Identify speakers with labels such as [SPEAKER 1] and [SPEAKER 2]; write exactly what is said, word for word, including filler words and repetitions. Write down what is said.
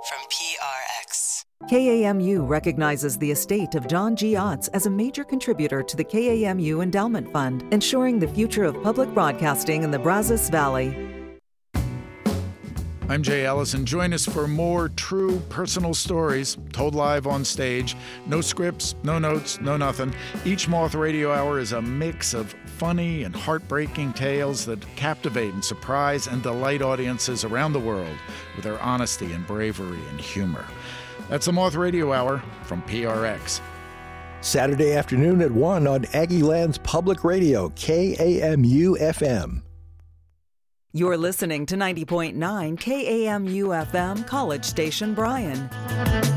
[SPEAKER 1] from P R X.
[SPEAKER 2] K A M U recognizes the estate of John G. Otts as a major contributor to the K A M U Endowment Fund, ensuring the future of public broadcasting in the Brazos Valley.
[SPEAKER 3] I'm Jay Ellis, and join us for more true personal stories told live on stage. No scripts, no notes, no nothing. Each Moth Radio Hour is a mix of funny and heartbreaking tales that captivate and surprise and delight audiences around the world with their honesty and bravery and humor. That's the Moth Radio Hour from P R X.
[SPEAKER 4] Saturday afternoon at one on Aggie Land's Public Radio, K A M U F M.
[SPEAKER 2] You're listening to ninety point nine K A M U F M, College Station, Bryan.